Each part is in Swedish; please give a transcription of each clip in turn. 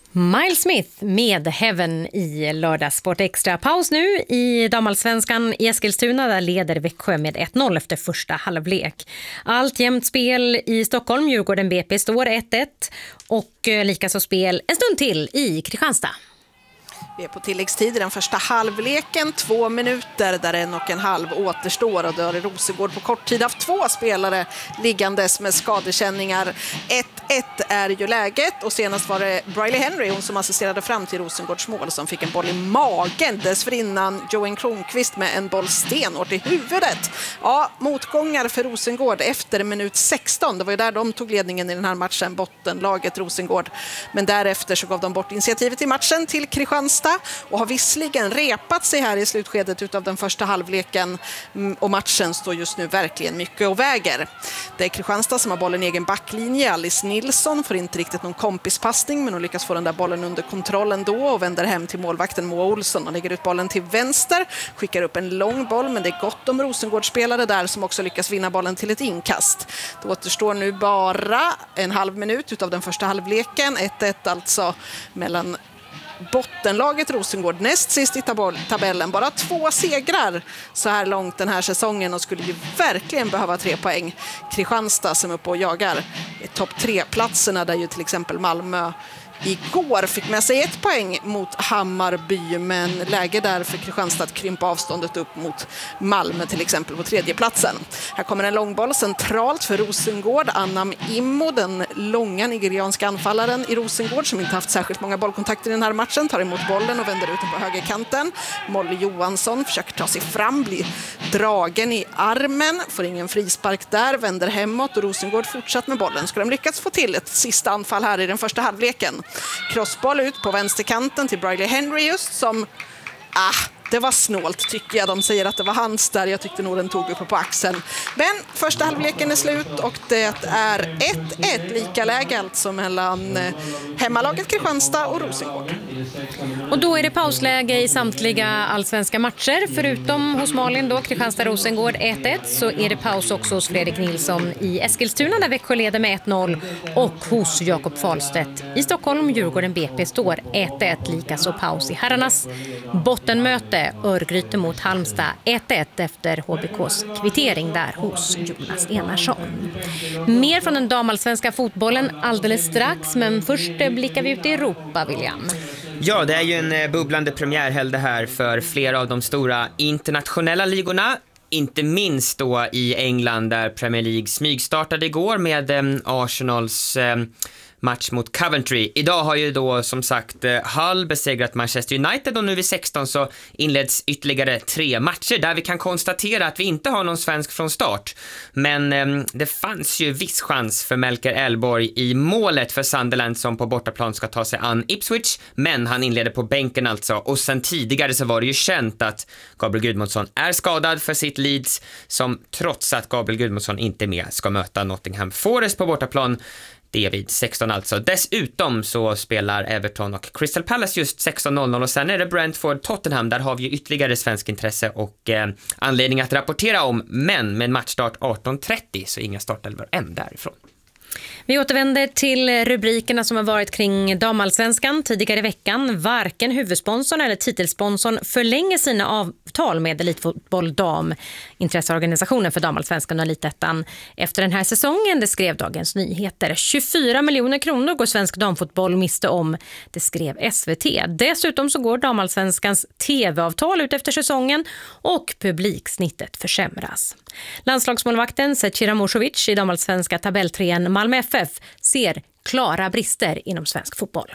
Miles Smith med Heaven i Lördagssport Extra. Paus nu i damallsvenskan i Eskilstuna, där leder Växjö med 1-0 efter första halvlek. Allt jämnt spel i Stockholm, Djurgården BP står 1-1 och likaså spel en stund till i Kristianstad. Vi är på tilläggstid i den första halvleken, 2 minuter där 1,5 återstår, och då har Rosengård på kort tid haft 2 spelare liggandes med skadekänningar. 1-1 är ju läget, och senast var det Briley Henry, hon som assisterade fram till Rosengårds mål, som fick en boll i magen. Dessförinnan Joen Kronqvist med en boll stenhårt i huvudet. Ja, motgångar för Rosengård efter minut 16. Det var ju där de tog ledningen i den här matchen, bottenlaget Rosengård. Men därefter så gav de bort initiativet i matchen till Kristianstad och har visserligen repat sig här i slutskedet utav den första halvleken, och matchen står just nu verkligen mycket och väger. Det är Kristianstad som har bollen i egen backlinje. Alice Nilsson får inte riktigt någon kompispassning, men hon lyckas få den där bollen under kontroll ändå och vänder hem till målvakten Moa Olsson och lägger ut bollen till vänster, skickar upp en lång boll, men det är gott om Rosengårdsspelare där som också lyckas vinna bollen till ett inkast. Det återstår nu bara en halv minut utav den första halvleken, 1-1 alltså mellan bottenlaget Rosengård, näst sist i tabellen. Bara 2 segrar så här långt den här säsongen, och skulle ju verkligen behöva 3 poäng. Kristianstad som är uppe och jagar topp 3-platserna, där ju till exempel Malmö igår fick med sig 1 poäng mot Hammarby, men läge där för Kristianstad att krympa avståndet upp mot Malmö till exempel på 3:e platsen. Här kommer en långboll centralt för Rosengård. Annam Immo, den långa nigerianska anfallaren i Rosengård som inte haft särskilt många bollkontakter i den här matchen, tar emot bollen och vänder ut den på högerkanten. Molly Johansson försöker ta sig fram, blir dragen i armen, får ingen frispark där, vänder hemåt, och Rosengård fortsatt med bollen. Ska de lyckas få till ett sista anfall här i den första halvleken? Crossboll ut på vänsterkanten till Briley Henry just, som det var snålt tycker jag. De säger att det var hans där. Jag tyckte nog den tog uppe på axeln. Men första halvleken är slut och det är 1-1, lika läge alltså mellan hemmalaget Kristianstad och Rosengård. Och då är det pausläge i samtliga allsvenska matcher. Förutom hos Malin då, Kristianstad-Rosengård 1-1, så är det paus också hos Fredrik Nilsson i Eskilstuna där Växjö leder med 1-0, och hos Jakob Fahlstedt i Stockholm, Djurgården BP står 1-1. Likaså paus i herrarnas bottenmöte, Örgryte mot Halmstad 1-1 efter HBKs kvittering där hos Jonas Enarsson. Mer från den damallsvenska fotbollen alldeles strax, men först blickar vi ut i Europa, William. Ja, det är ju en bubblande premiärhelg det här för flera av de stora internationella ligorna. Inte minst då i England där Premier League smygstartade igår med Arsenals match mot Coventry. Idag har ju då som sagt Hull besegrat Manchester United, och nu vid 16 så inleds ytterligare 3 matcher där vi kan konstatera att vi inte har någon svensk från start. Men det fanns ju viss chans för Melker Elborg i målet för Sunderland som på bortaplan ska ta sig an Ipswich, men han inleder på bänken alltså, och sen tidigare så var det ju känt att Gabriel Gudmundsson är skadad för sitt Leeds, som trots att Gabriel Gudmundsson inte är med ska möta Nottingham Forest på bortaplan. Det är vid 16 alltså. Dessutom så spelar Everton och Crystal Palace just 16:00, och sen är det Brentford Tottenham. Där har vi ju ytterligare svensk intresse och anledning att rapportera om, men med matchstart 18:30 så inga startelvor än därifrån. Vi återvänder till rubrikerna som har varit kring damallsvenskan tidigare i veckan. Varken huvudsponsorn eller titelsponsorn förlänger sina avtal med Elitfotboll Dam, intresseorganisationen för damallsvenskan och Elitettan, efter den här säsongen. Det skrev Dagens Nyheter. 24 miljoner kronor går svensk damfotboll miste om, det skrev SVT. Dessutom så går damallsvenskans tv-avtal ut efter säsongen och publiksnittet försämras. Landslagsmålvakten Zecira Musovic i damallsvenska tabelltrean Malmö FF ser klara brister inom svensk fotboll.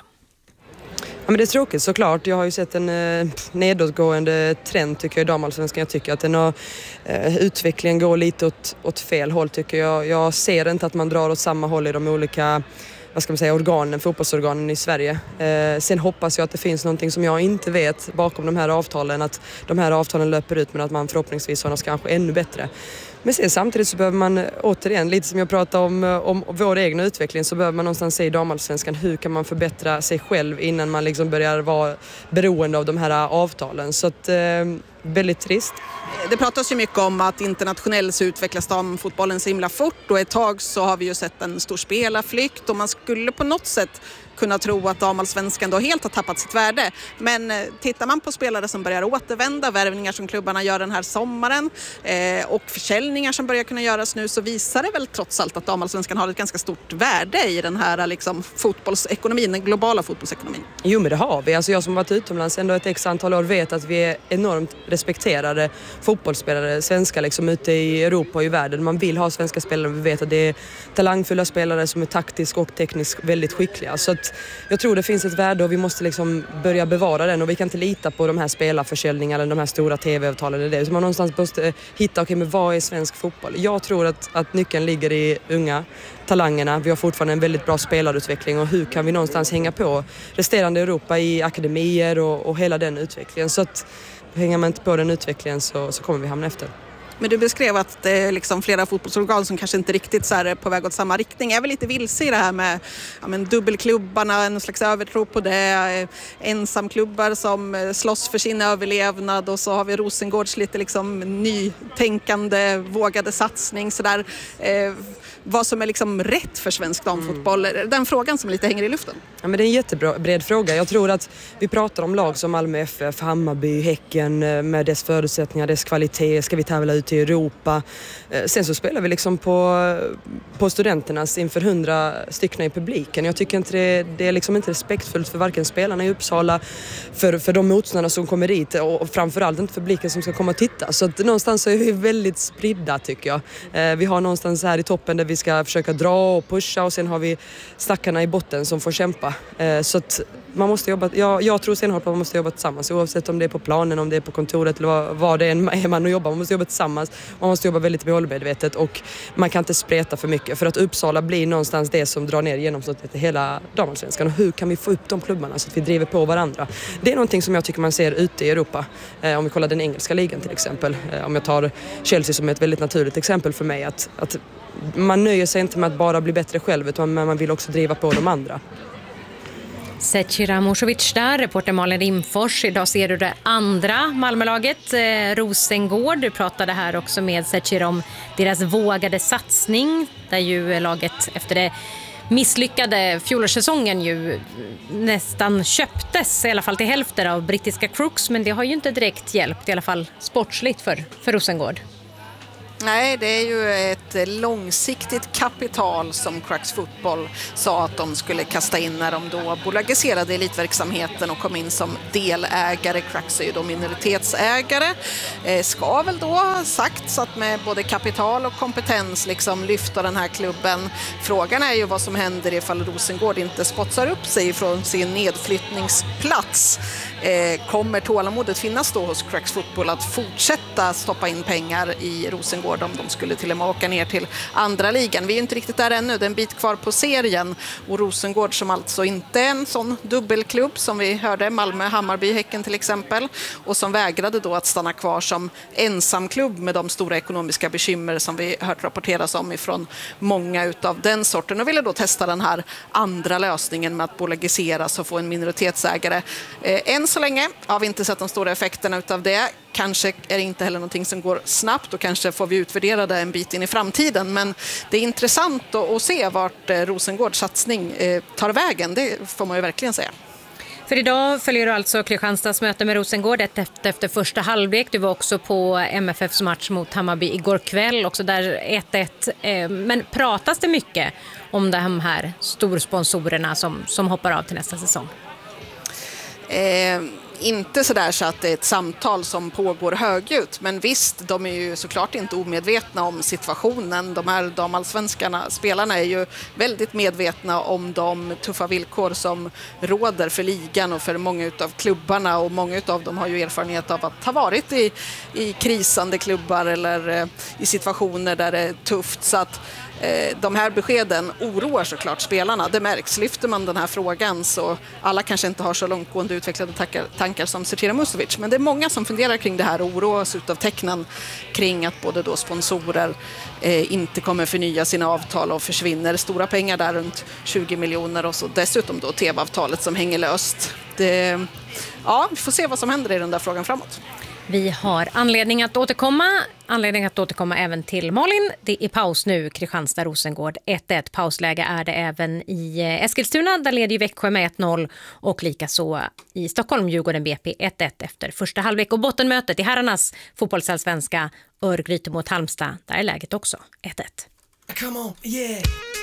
Ja, men det är tråkigt såklart. Jag har ju sett en nedåtgående trend tycker jag i damallsvenskan. Jag tycker att utvecklingen går lite åt fel håll tycker jag. Jag ser inte att man drar åt samma håll i de olika fotbollsorganen i Sverige. Sen hoppas jag att det finns någonting som jag inte vet bakom de här avtalen, att de här avtalen löper ut, men att man förhoppningsvis har något kanske ännu bättre. Men sen samtidigt så behöver man återigen, lite som jag pratar om vår egna utveckling, så behöver man någonstans se i damallsvenskan hur kan man förbättra sig själv innan man liksom börjar vara beroende av de här avtalen. Så att väldigt trist. Det pratas ju mycket om att internationellt så utvecklas damfotbollen så himla fort, och ett tag så har vi ju sett en stor spelarflykt, och man skulle på något sätt kunna tro att damallsvenskan då helt har tappat sitt värde. Men tittar man på spelare som börjar återvända, värvningar som klubbarna gör den här sommaren och försäljningar som börjar kunna göras nu, så visar det väl trots allt att damallsvenskan har ett ganska stort värde i den här liksom, fotbollsekonomin, den globala fotbollsekonomin. Jo, men det har vi. Alltså jag som varit utomlands ändå ett x antal år vet att vi är enormt respekterade fotbollsspelare, svenska liksom, ute i Europa och i världen. Man vill ha svenska spelare, vi vet att det är talangfulla spelare som är taktiskt och tekniskt väldigt skickliga. Så att jag tror det finns ett värde och vi måste liksom börja bevara den, och vi kan inte lita på de här spelarförsäljningarna eller de här stora tv-avtalen eller det. Så man någonstans måste hitta, men vad är svensk fotboll? Jag tror att nyckeln ligger i unga talangerna. Vi har fortfarande en väldigt bra spelarutveckling, och hur kan vi någonstans hänga på resterande Europa i akademier och hela den utvecklingen. Så att hänger man inte på den utvecklingen så kommer vi hamna efter. Men du beskrev att det är liksom flera fotbollsorgan som kanske inte riktigt så här är på väg åt samma riktning. Jag är väl lite vilse i det här med dubbelklubbarna, en slags övertro på det. Ensamklubbar som slåss för sin överlevnad, och så har vi Rosengårds lite liksom nytänkande, vågade satsning. Så där, vad som är liksom rätt för svensk damfotboll, den frågan som lite hänger i luften. Ja, men det är en jättebred fråga. Jag tror att vi pratar om lag som Malmö FF, Hammarby, Häcken med dess förutsättningar, dess kvalitet. Ska vi tävla ut i Europa? Sen så spelar vi liksom på studenternas inför 100 stycken i publiken. Jag tycker inte det är liksom inte respektfullt för varken spelarna i Uppsala, för de motståndare som kommer dit, och framförallt inte för publiken som ska komma och titta. Så att någonstans så är vi väldigt spridda, tycker jag. Vi har någonstans här i toppen där vi ska försöka dra och pusha, och sen har vi stackarna i botten som får kämpa. Så att man måste jobba, jag tror senare på att man måste jobba tillsammans, oavsett om det är på planen, om det är på kontoret eller vad det är man jobbar. Man måste jobba tillsammans, man måste jobba väldigt målmedvetet, och man kan inte spreta för mycket, för att Uppsala blir någonstans det som drar ner genomsnittet i hela damallsvenskan. Och hur kan vi få upp de klubbarna så att vi driver på varandra? Det är någonting som jag tycker man ser ute i Europa. Om vi kollar den engelska ligan till exempel, om jag tar Chelsea som ett väldigt naturligt exempel för mig, att man nöjer sig inte med att bara bli bättre själv, utan man vill också driva på de andra. Zecira Musovic där, reporter Malin Rimfors. Idag ser du det andra Malmölaget, Rosengård. Du pratade här också med Zecira om deras vågade satsning, där ju laget efter det misslyckade fjolårssäsongen ju nästan köptes, i alla fall till hälften, av brittiska Crooks, men det har ju inte direkt hjälpt, i alla fall sportsligt för Rosengård. Nej, det är ju ett långsiktigt kapital som Crux Fotboll sa att de skulle kasta in när de då bolagiserade elitverksamheten och kom in som delägare. Crux är ju då minoritetsägare. Ska väl då ha sagts att med både kapital och kompetens liksom lyfta den här klubben. Frågan är ju vad som händer ifall Rosengård inte spotsar upp sig från sin nedflyttningsplats. Kommer tålamodet finnas då hos Crux Fotboll att fortsätta stoppa in pengar i Rosengård om de skulle till och med åka ner till andra ligan? Vi är ju inte riktigt där ännu, det är en bit kvar på serien, och Rosengård som alltså inte är en sån dubbelklubb som vi hörde, Malmö, Hammarby, Häcken till exempel, och som vägrade då att stanna kvar som ensamklubb med de stora ekonomiska bekymmer som vi hört rapporteras om ifrån många utav den sorten, och ville då testa den här andra lösningen med att bolagiseras och få en minoritetsägare. Än så länge har vi inte sett de stora effekterna utav det. Kanske är det inte heller någonting som går snabbt, och kanske får vi utvärdera det en bit in i framtiden. Men det är intressant att se vart Rosengårds satsning tar vägen, det får man ju verkligen säga. För idag följer du alltså Kristianstads möte med Rosengård efter första halvlek. Du var också på MFFs match mot Hammarby igår kväll, också där 1-1. Men pratas det mycket om de här storsponsorerna som hoppar av till nästa säsong? Inte sådär så att det är ett samtal som pågår högljutt, men visst, de är ju såklart inte omedvetna om situationen. De här damallsvenskarna, spelarna, är ju väldigt medvetna om de tuffa villkor som råder för ligan och för många utav klubbarna, och många utav dem har ju erfarenhet av att ha varit i krisande klubbar eller i situationer där det är tufft. Så att de här beskeden oroar såklart spelarna. Det märks. Lyfter man den här frågan så alla kanske inte har så långtgående utvecklade tankar som Zecira Musovic. Men det är många som funderar kring det här och oroas utav tecknen kring att både då sponsorer inte kommer förnya sina avtal och försvinner stora pengar där, runt 20 miljoner, och så dessutom då TV-avtalet som hänger löst. Ja, vi får se vad som händer i den där frågan framåt. Vi har anledning att återkomma även till Malin. Det är paus nu, Kristianstad-Rosengård 1-1. Pausläge är det även i Eskilstuna, där leder ju Växjö med 1-0 och likaså i Stockholm, Djurgården BP 1-1 efter första halvlek. Och bottenmötet i herrarnas fotbollsallsvenska, Örgryte mot Halmstad, där är läget också 1-1. Come on, yeah.